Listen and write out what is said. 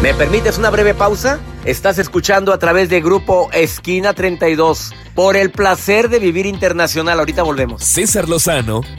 ¿Me permites una breve pausa? Estás escuchando a través de Grupo Esquina 32 por el placer de vivir internacional. Ahorita volvemos. César Lozano